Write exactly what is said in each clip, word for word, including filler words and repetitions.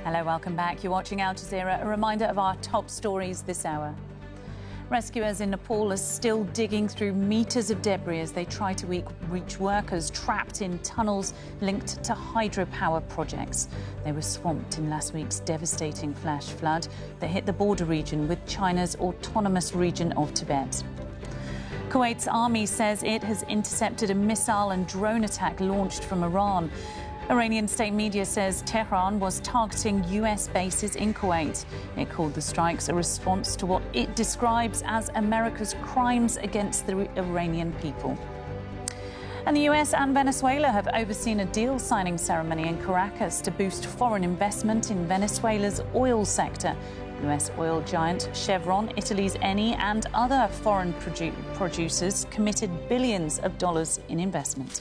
Hello, welcome back. You're watching Al Jazeera. A reminder of our top stories this hour. Rescuers in Nepal are still digging through metres of debris as they try to reach workers trapped in tunnels linked to hydropower projects. They were swamped in last week's devastating flash flood that hit the border region with China's autonomous region of Tibet. Kuwait's army says it has intercepted a missile and drone attack launched from Iran. Iranian state media says Tehran was targeting U S bases in Kuwait. It called the strikes a response to what it describes as America's crimes against the Iranian people. And the U S and Venezuela have overseen a deal signing ceremony in Caracas to boost foreign investment in Venezuela's oil sector. U S oil giant Chevron, Italy's Eni, and other foreign produ- producers committed billions of dollars in investment.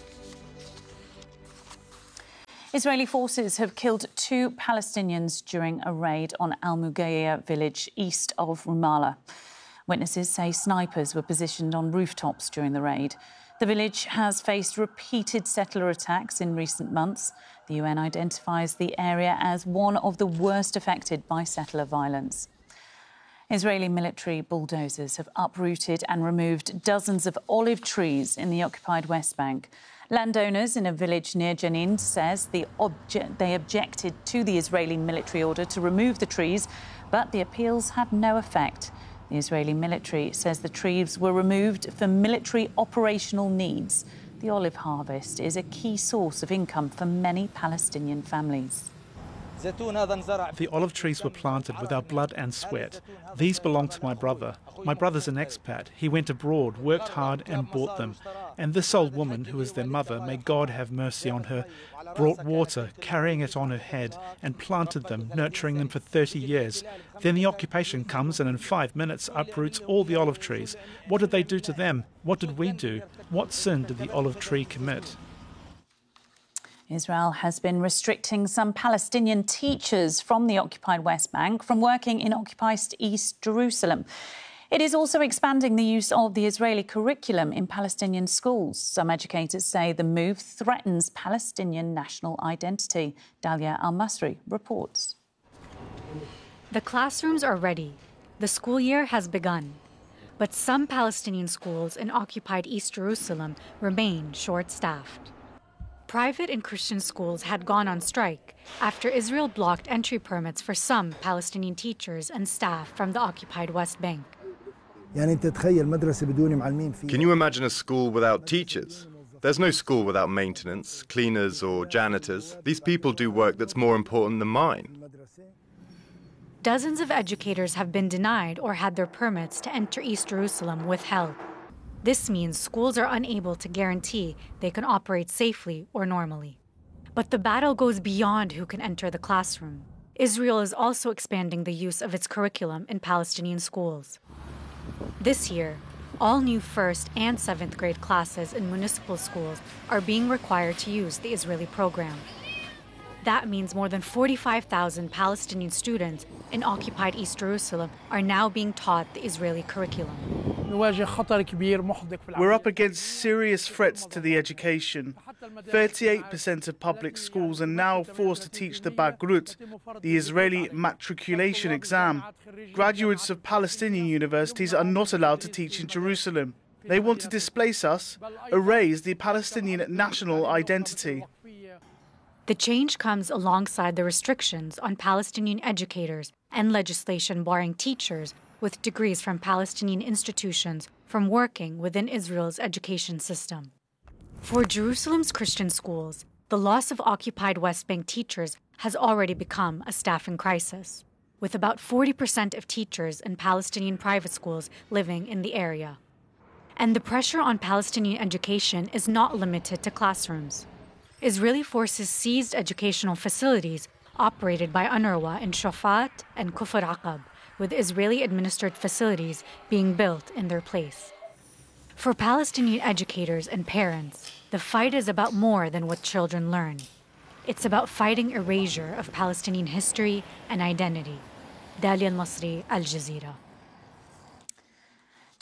Israeli forces have killed two Palestinians during a raid on Al Mughayya village east of Ramallah. Witnesses say snipers were positioned on rooftops during the raid. The village has faced repeated settler attacks in recent months. The U N identifies the area as one of the worst affected by settler violence. Israeli military bulldozers have uprooted and removed dozens of olive trees in the occupied West Bank. Landowners in a village near Jenin says the obje- they objected to the Israeli military order to remove the trees, but the appeals had no effect. The Israeli military says the trees were removed for military operational needs. The olive harvest is a key source of income for many Palestinian families. The olive trees were planted with our blood and sweat. These belong to my brother. My brother's an expat. He went abroad, worked hard and bought them. And this old woman, who is their mother, may God have mercy on her, brought water, carrying it on her head, and planted them, nurturing them for thirty years. Then the occupation comes and in five minutes uproots all the olive trees. What did they do to them? What did we do? What sin did the olive tree commit? Israel has been restricting some Palestinian teachers from the occupied West Bank from working in occupied East Jerusalem. It is also expanding the use of the Israeli curriculum in Palestinian schools. Some educators say the move threatens Palestinian national identity. Dalia Al-Masri reports. The classrooms are ready. The school year has begun. But some Palestinian schools in occupied East Jerusalem remain short-staffed. Private and Christian schools had gone on strike after Israel blocked entry permits for some Palestinian teachers and staff from the occupied West Bank. Can you imagine a school without teachers? There's no school without maintenance, cleaners or janitors. These people do work that's more important than mine. Dozens of educators have been denied or had their permits to enter East Jerusalem withheld. This means schools are unable to guarantee they can operate safely or normally. But the battle goes beyond who can enter the classroom. Israel is also expanding the use of its curriculum in Palestinian schools. This year, all new first and seventh grade classes in municipal schools are being required to use the Israeli program. That means more than forty-five thousand Palestinian students in occupied East Jerusalem are now being taught the Israeli curriculum. We're up against serious threats to the education. thirty-eight percent of public schools are now forced to teach the Bagrut, the Israeli matriculation exam. Graduates of Palestinian universities are not allowed to teach in Jerusalem. They want to displace us, erase the Palestinian national identity. The change comes alongside the restrictions on Palestinian educators and legislation barring teachers with degrees from Palestinian institutions from working within Israel's education system. For Jerusalem's Christian schools, the loss of occupied West Bank teachers has already become a staffing crisis, with about forty percent of teachers in Palestinian private schools living in the area. And the pressure on Palestinian education is not limited to classrooms. Israeli forces seized educational facilities operated by UNRWA in Shafat and Kufr Aqab, with Israeli-administered facilities being built in their place. For Palestinian educators and parents, the fight is about more than what children learn. It's about fighting erasure of Palestinian history and identity. Dalia Al-Masri, Al Jazeera.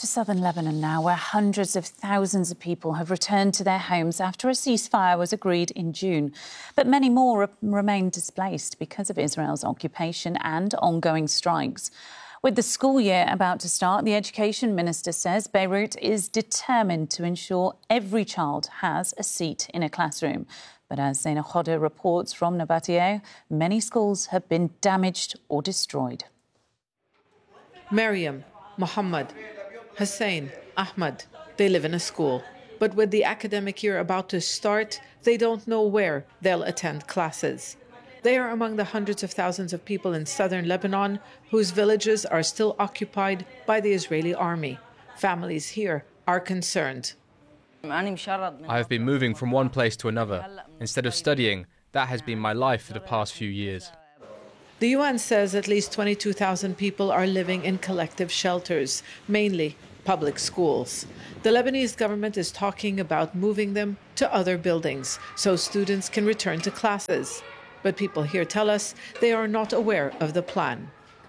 To southern Lebanon now, where hundreds of thousands of people have returned to their homes after a ceasefire was agreed in June. But many more re- remain displaced because of Israel's occupation and ongoing strikes. With the school year about to start, the Education Minister says Beirut is determined to ensure every child has a seat in a classroom. But as Zaina Khoder reports from Nabatiyeh, many schools have been damaged or destroyed. Maryam, Muhammad, Hussein, Ahmad, they live in a school. But with the academic year about to start, they don't know where they'll attend classes. They are among the hundreds of thousands of people in southern Lebanon whose villages are still occupied by the Israeli army. Families here are concerned. I have been moving from one place to another. Instead of studying, that has been my life for the past few years. The U N says at least twenty-two thousand people are living in collective shelters, mainly public schools. The Lebanese government is talking about moving them to other buildings so students can return to classes. But people here tell us they are not aware of the plan.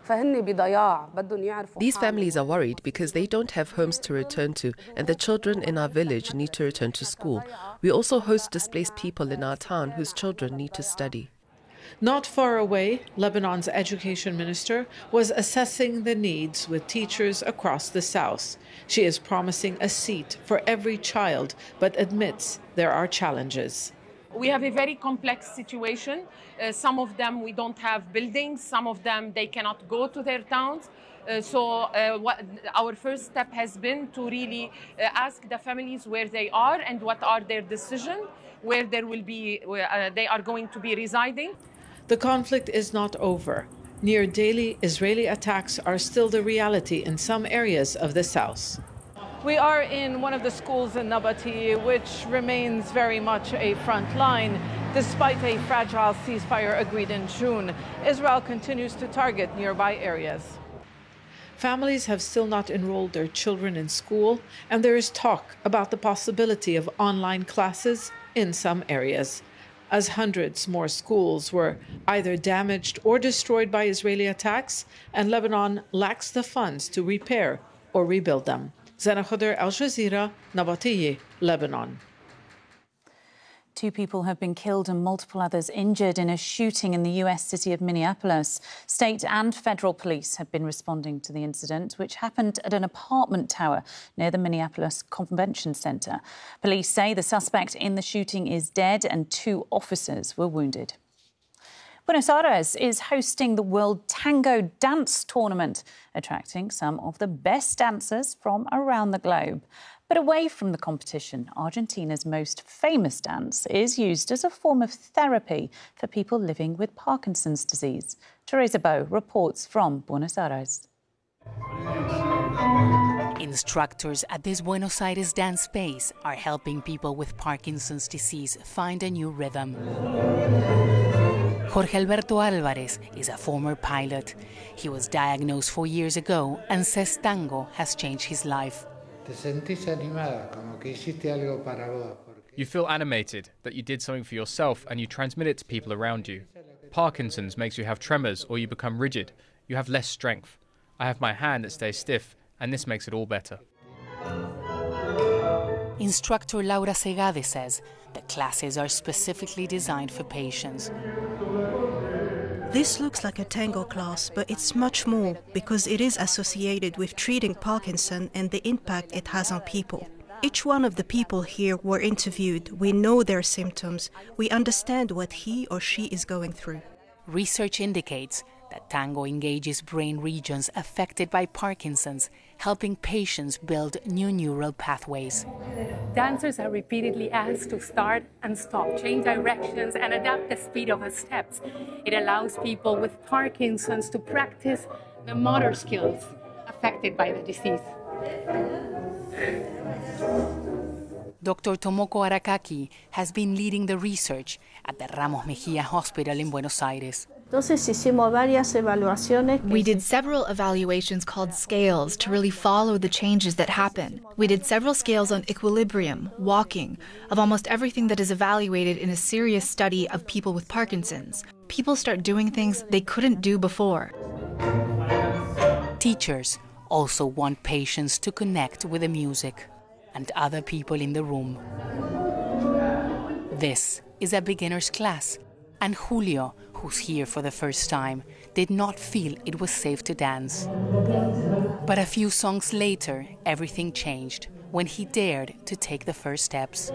These families are worried because they don't have homes to return to, and the children in our village need to return to school. We also host displaced people in our town whose children need to study. Not far away, Lebanon's education minister was assessing the needs with teachers across the south. She is promising a seat for every child, but admits there are challenges. We have a very complex situation. Uh, some of them we don't have buildings, some of them they cannot go to their towns. Uh, so uh, what, our first step has been to really uh, ask the families where they are and what are their decisions, where there will be, where, uh, they are going to be residing. The conflict is not over. Near daily Israeli attacks are still the reality in some areas of the south. We are in one of the schools in Nabatiyeh, which remains very much a front line. Despite a fragile ceasefire agreed in June, Israel continues to target nearby areas. Families have still not enrolled their children in school, and there is talk about the possibility of online classes in some areas, as hundreds more schools were either damaged or destroyed by Israeli attacks, and Lebanon lacks the funds to repair or rebuild them. Zaina Khoder, Al Jazeera, Nabatiyeh, Lebanon. Two people have been killed and multiple others injured in a shooting in the U S city of Minneapolis. State and federal police have been responding to the incident, which happened at an apartment tower near the Minneapolis Convention Center. Police say the suspect in the shooting is dead and two officers were wounded. Buenos Aires is hosting the World Tango Dance Tournament, attracting some of the best dancers from around the globe. But away from the competition, Argentina's most famous dance is used as a form of therapy for people living with Parkinson's disease. Teresa Bow reports from Buenos Aires. Instructors at this Buenos Aires dance space are helping people with Parkinson's disease find a new rhythm. Jorge Alberto Alvarez is a former pilot. He was diagnosed four years ago and says tango has changed his life. You feel animated, that you did something for yourself and you transmit it to people around you. Parkinson's makes you have tremors or you become rigid. You have less strength. I have my hand that stays stiff, and this makes it all better. Instructor Laura Segade says the classes are specifically designed for patients. This looks like a tango class, but it's much more because it is associated with treating Parkinson and the impact it has on people. Each one of the people here were interviewed. We know their symptoms. We understand what he or she is going through. Research indicates that tango engages brain regions affected by Parkinson's, helping patients build new neural pathways. Dancers are repeatedly asked to start and stop, change directions, and adapt the speed of the steps. It allows people with Parkinson's to practice the motor skills affected by the disease. Doctor Tomoko Arakaki has been leading the research at the Ramos Mejia Hospital in Buenos Aires. We did several evaluations called scales to really follow the changes that happen. We did several scales on equilibrium, walking, of almost everything that is evaluated in a serious study of people with Parkinson's. People start doing things they couldn't do before. Teachers also want patients to connect with the music and other people in the room. This is a beginner's class, and Julio, who's here for the first time, did not feel it was safe to dance. But a few songs later, everything changed when he dared to take the first steps.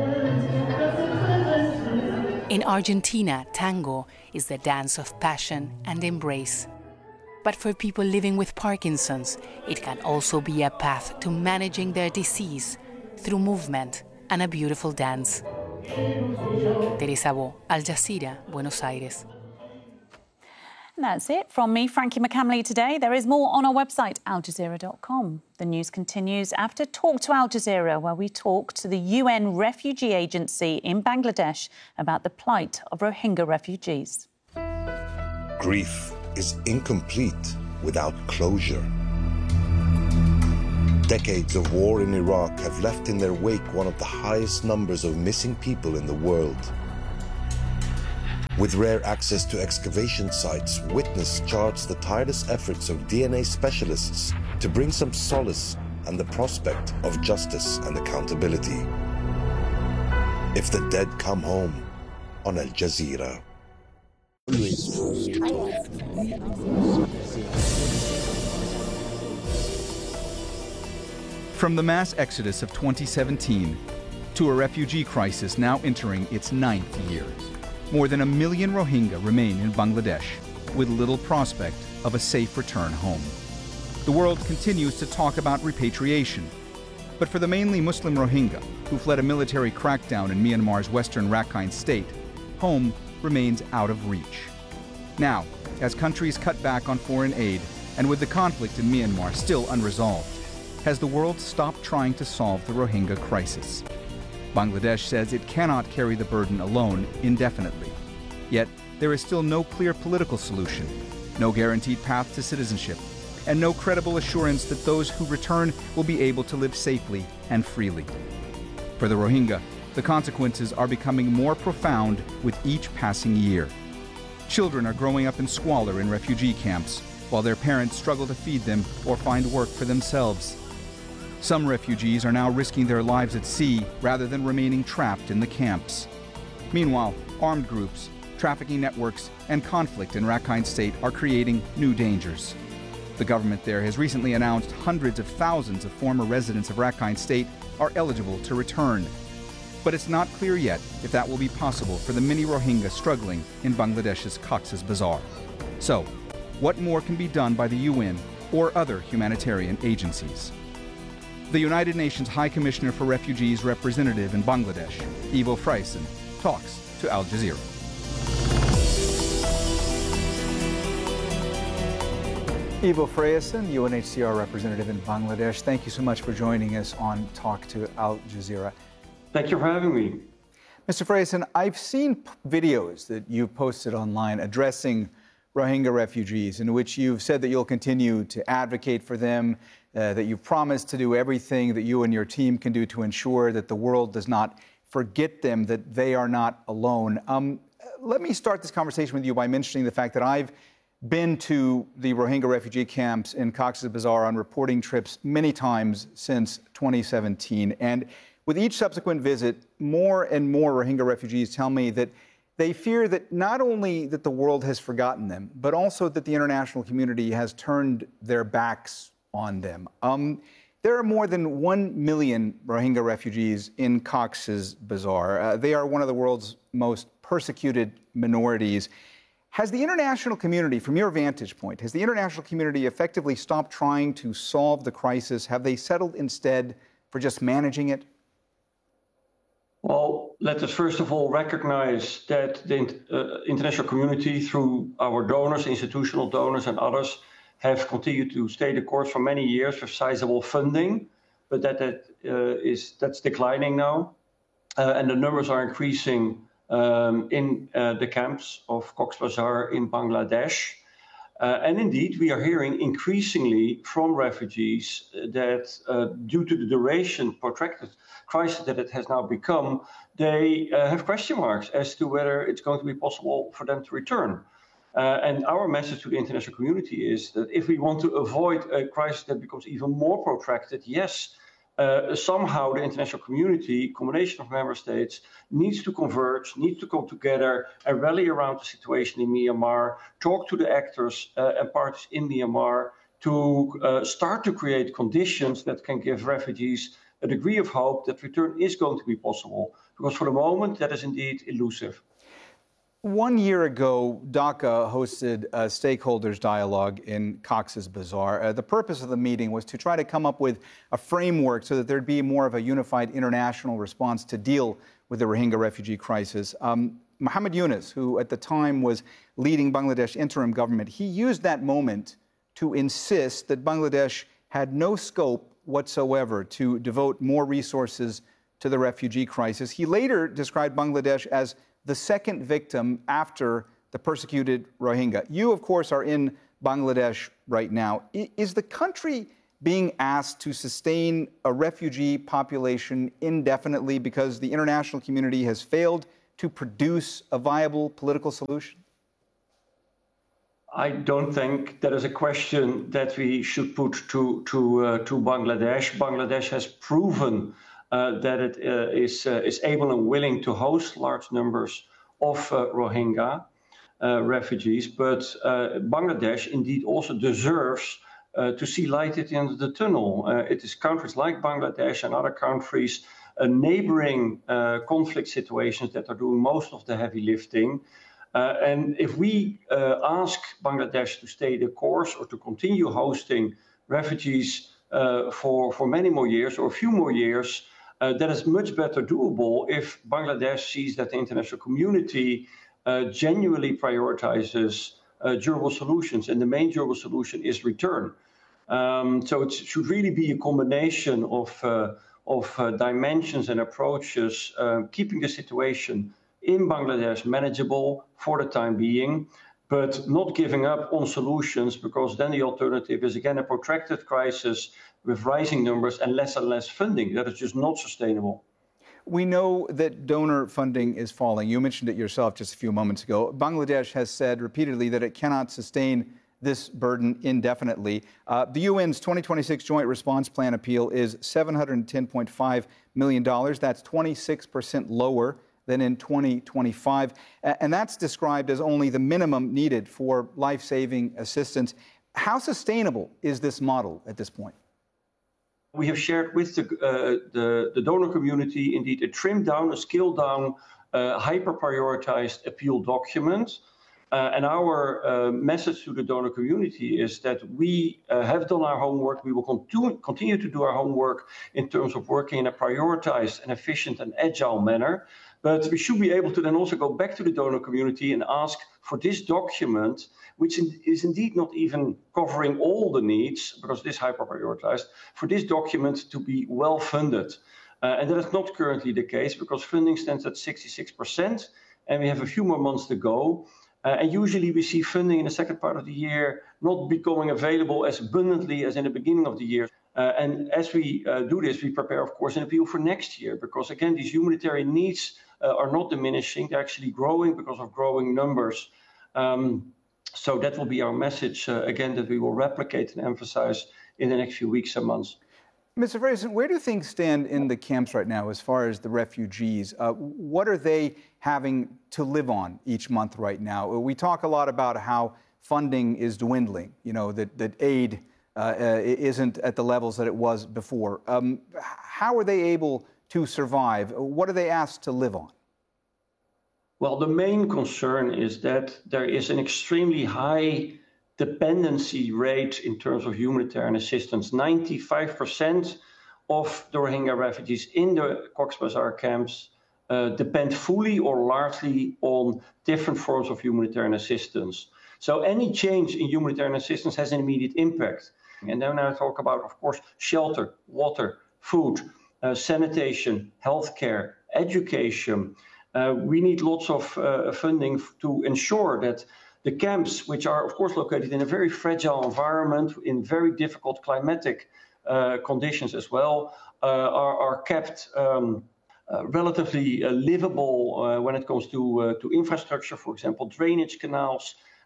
In Argentina, tango is the dance of passion and embrace. But for people living with Parkinson's, it can also be a path to managing their disease through movement and a beautiful dance. Teresa Bo, Al Jazeera, Buenos Aires. And that's it from me, Frankie McCamley, today. There is more on our website, al jazeera dot com. The news continues after Talk to Al Jazeera, where we talk to the U N Refugee Agency in Bangladesh about the plight of Rohingya refugees. Grief is incomplete without closure. Decades of war in Iraq have left in their wake one of the highest numbers of missing people in the world. With rare access to excavation sites, Witness charts the tireless efforts of D N A specialists to bring some solace and the prospect of justice and accountability. If the dead come home, on Al Jazeera. From the mass exodus of twenty seventeen to a refugee crisis now entering its ninth year, more than a million Rohingya remain in Bangladesh with little prospect of a safe return home. The world continues to talk about repatriation, but for the mainly Muslim Rohingya who fled a military crackdown in Myanmar's western Rakhine state, home remains out of reach. Now, as countries cut back on foreign aid and with the conflict in Myanmar still unresolved, has the world stopped trying to solve the Rohingya crisis? Bangladesh says it cannot carry the burden alone indefinitely. Yet, there is still no clear political solution, no guaranteed path to citizenship, and no credible assurance that those who return will be able to live safely and freely. For the Rohingya, the consequences are becoming more profound with each passing year. Children are growing up in squalor in refugee camps, while their parents struggle to feed them or find work for themselves. Some refugees are now risking their lives at sea rather than remaining trapped in the camps. Meanwhile, armed groups, trafficking networks, and conflict in Rakhine State are creating new dangers. The government there has recently announced hundreds of thousands of former residents of Rakhine State are eligible to return. But it's not clear yet if that will be possible for the many Rohingya struggling in Bangladesh's Cox's Bazar. So, what more can be done by the U N or other humanitarian agencies? The United Nations High Commissioner for Refugees representative in Bangladesh, Ivo Freysen, talks to Al Jazeera. Ivo Freysen, U N H C R representative in Bangladesh, thank you so much for joining us on Talk to Al Jazeera. Thank you for having me. Mister Freysen, I've seen p- videos that you've posted online addressing Rohingya refugees in which you've said that you'll continue to advocate for them, uh, that you've promised to do everything that you and your team can do to ensure that the world does not forget them, that they are not alone. Um, let me start this conversation with you by mentioning the fact that I've been to the Rohingya refugee camps in Cox's Bazar on reporting trips many times since twenty seventeen. And with each subsequent visit, more and more Rohingya refugees tell me that they fear that not only that the world has forgotten them, but also that the international community has turned their backs on them. Um, there are more than one million Rohingya refugees in Cox's Bazar. Uh, they are one of the world's most persecuted minorities. Has the international community, from your vantage point, has the international community effectively stopped trying to solve the crisis? Have they settled instead for just managing it? Well, let us first of all recognize that the uh, international community, through our donors, institutional donors and others, have continued to stay the course for many years with sizable funding, but that, that uh, is that's declining now, uh, and the numbers are increasing um, in uh, the camps of Cox's Bazar in Bangladesh. Uh, and indeed, we are hearing increasingly from refugees that uh, due to the duration, protracted crisis that it has now become, they uh, have question marks as to whether it's going to be possible for them to return. Uh, and our message to the international community is that if we want to avoid a crisis that becomes even more protracted, yes, uh, somehow the international community, combination of member states, needs to converge, needs to come together and rally around the situation in Myanmar, talk to the actors uh, and parties in Myanmar to uh, start to create conditions that can give refugees a degree of hope that return is going to be possible. Because for the moment, that is indeed elusive. One year ago, DACA hosted a stakeholders dialogue in Cox's Bazar. Uh, the purpose of the meeting was to try to come up with a framework so that there'd be more of a unified international response to deal with the Rohingya refugee crisis. Um, Muhammad Yunus, who at the time was leading Bangladesh interim government, he used that moment to insist that Bangladesh had no scope whatsoever to devote more resources to the refugee crisis. He later described Bangladesh as the second victim after the persecuted Rohingya. You, of course, are in Bangladesh right now. Is the country being asked to sustain a refugee population indefinitely because the international community has failed to produce a viable political solution? I don't think that is a question that we should put to, to, uh, to Bangladesh. Bangladesh has proven Uh, that it uh, is, uh, is able and willing to host large numbers of uh, Rohingya uh, refugees, but uh, Bangladesh indeed also deserves uh, to see light at the end of the tunnel. Uh, it is countries like Bangladesh and other countries, uh, neighboring uh, conflict situations that are doing most of the heavy lifting. Uh, and if we uh, ask Bangladesh to stay the course or to continue hosting refugees uh, for, for many more years or a few more years, Uh, that is much better doable if Bangladesh sees that the international community uh, genuinely prioritizes uh, durable solutions, and the main durable solution is return. Um, so it should really be a combination of, uh, of uh, dimensions and approaches, uh, keeping the situation in Bangladesh manageable for the time being, but not giving up on solutions, because then the alternative is, again, a protracted crisis with rising numbers and less and less funding. That is just not sustainable. We know that donor funding is falling. You mentioned it yourself just a few moments ago. Bangladesh has said repeatedly that it cannot sustain this burden indefinitely. Uh, the U N's twenty twenty-six Joint Response Plan appeal is seven hundred ten point five million dollars. That's twenty-six percent lower than in twenty twenty-five. And that's described as only the minimum needed for life-saving assistance. How sustainable is this model at this point? We have shared with the, uh, the, the donor community, indeed, a trimmed down, a scaled down, uh, hyper-prioritized appeal document. Uh, and our uh, message to the donor community is that we uh, have done our homework. We will continue, continue to do our homework in terms of working in a prioritized and efficient and agile manner. But we should be able to then also go back to the donor community and ask for this document, which is indeed not even covering all the needs, because it is hyper-prioritized, for this document to be well funded. Uh, and that is not currently the case, because funding stands at sixty-six percent, and we have a few more months to go. Uh, and usually we see funding in the second part of the year not becoming available as abundantly as in the beginning of the year. Uh, and as we uh, do this, we prepare, of course, an appeal for next year, because, again, these humanitarian needs uh, are not diminishing. They're actually growing because of growing numbers. Um, so that will be our message, uh, again, that we will replicate and emphasize in the next few weeks and months. Mister Frederiksen, where do things stand in the camps right now as far as the refugees? Uh, what are they having to live on each month right now? We talk a lot about how funding is dwindling, you know, that, that aid uh, uh, isn't at the levels that it was before. Um, how are they able to survive? What are they asked to live on? Well, the main concern is that there is an extremely high dependency rate in terms of humanitarian assistance. ninety-five percent of the Rohingya refugees in the Cox's Bazar camps uh, depend fully or largely on different forms of humanitarian assistance. So any change in humanitarian assistance has an immediate impact. And then I talk about, of course, shelter, water, food, uh, sanitation, healthcare, education. Uh, we need lots of uh, funding to ensure that the camps, which are, of course, located in a very fragile environment, in very difficult climatic uh, conditions as well, uh, are, are kept um, uh, relatively uh, livable uh, when it comes to, uh, to infrastructure, for example, drainage canals,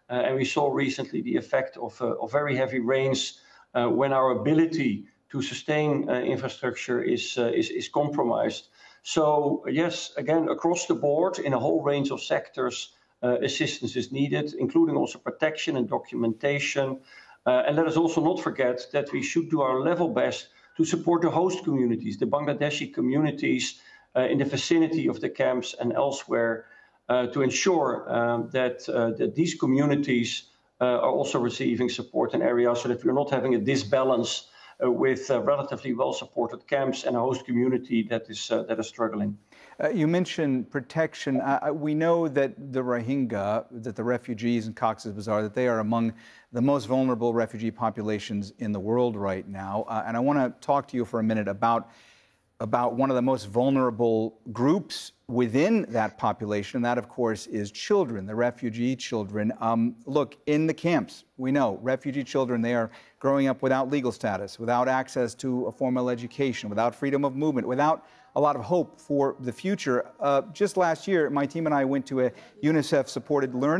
Uh, and we saw recently the effect of, uh, of very heavy rains uh, when our ability to sustain uh, infrastructure is, uh, is, is compromised. So yes, again, across the board, in a whole range of sectors, uh, assistance is needed, including also protection and documentation. Uh, and let us also not forget that we should do our level best to support the host communities, the Bangladeshi communities uh, in the vicinity of the camps and elsewhere, uh, to ensure um, that, uh, that these communities uh, are also receiving support in areas so that we're not having a disbalance uh, with uh, relatively well-supported camps and a host community that is, uh, that is struggling. Uh, you mentioned protection. Uh, we know that the Rohingya, that the refugees in Cox's Bazar, that they are among the most vulnerable refugee populations in the world right now. Uh, and I want to talk to you for a minute about, about one of the most vulnerable groups within that population, and that, of course, is children, the refugee children. Um, look, in the camps, we know refugee children, they are growing up without legal status, without access to a formal education, without freedom of movement, without a lot of hope for the future. Uh, just last year, my team and I went to a UNICEF-supported learning